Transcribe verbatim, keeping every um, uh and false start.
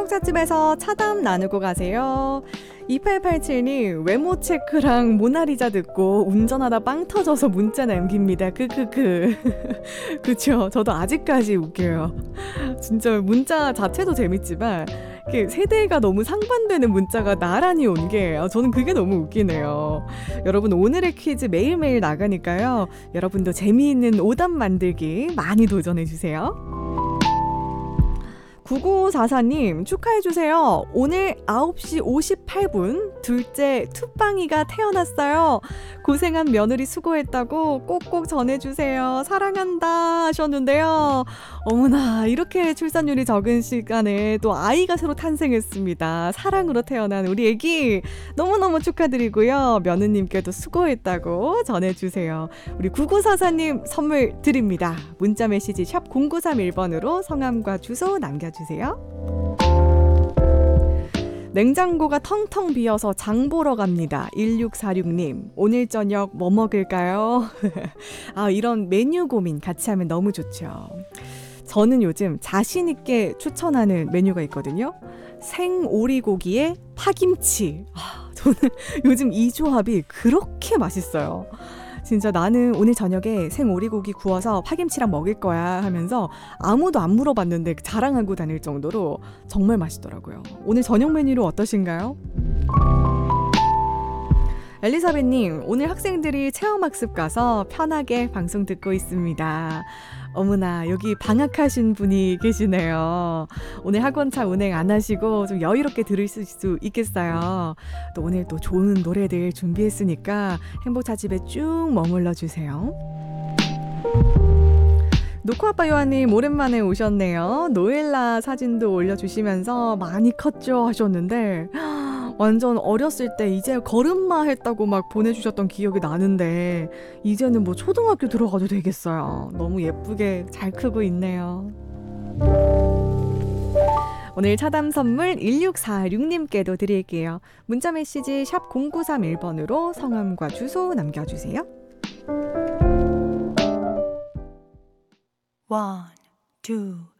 행복자집에서 차담 나누고 가세요. 이팔팔칠님 외모 체크랑 모나리자 듣고 운전하다 빵 터져서 문자 남깁니다. 크크크. 그쵸, 저도 아직까지 웃겨요. 진짜 문자 자체도 재밌지만 이게 세대가 너무 상반되는 문자가 나란히 온 게 저는 그게 너무 웃기네요. 여러분, 오늘의 퀴즈 매일매일 나가니까요, 여러분도 재미있는 오답 만들기 많이 도전해주세요. 구구사사님 축하해주세요. 오늘 아홉 시 오십팔 분 둘째 투빵이가 태어났어요. 고생한 며느리 수고했다고 꼭꼭 전해주세요. 사랑한다 하셨는데요. 어머나, 이렇게 출산율이 적은 시간에 또 아이가 새로 탄생했습니다. 사랑으로 태어난 우리 애기 너무너무 축하드리고요. 며느님께도 수고했다고 전해주세요. 우리 구구사사님 선물 드립니다. 문자메시지 샵 공구삼일 번으로 성함과 주소 남겨주세요. 냉장고가 텅텅 비어서 장 보러 갑니다. 일육사육님 오늘 저녁 뭐 먹을까요? 아, 이런 메뉴 고민 같이 하면 너무 좋죠. 저는 요즘 자신 있게 추천하는 메뉴가 있거든요. 생오리고기에 파김치. 아, 저는 요즘 이 조합이 그렇게 맛있어요. 진짜 나는 오늘 저녁에 생오리고기 구워서 파김치랑 먹을 거야 하면서 아무도 안 물어봤는데 자랑하고 다닐 정도로 정말 맛있더라고요. 오늘 저녁 메뉴로 어떠신가요? 엘리사벳님, 오늘 학생들이 체험학습 가서 편하게 방송 듣고 있습니다. 어머나, 여기 방학하신 분이 계시네요. 오늘 학원차 운행 안 하시고 좀 여유롭게 들으실 수 있겠어요. 또 오늘 또 좋은 노래들 준비했으니까 행복차집에 쭉 머물러 주세요. 노코아빠 요한님 오랜만에 오셨네요. 노엘라 사진도 올려주시면서 많이 컸죠 하셨는데 완전 어렸을 때 이제 걸음마 했다고 막 보내주셨던 기억이 나는데 이제는 뭐 초등학교 들어가도 되겠어요. 너무 예쁘게 잘 크고 있네요. 오늘 차담 선물 일육사육님께도 드릴게요. 문자메시지 샵 공구삼일 번으로 성함과 주소 남겨주세요. One, two,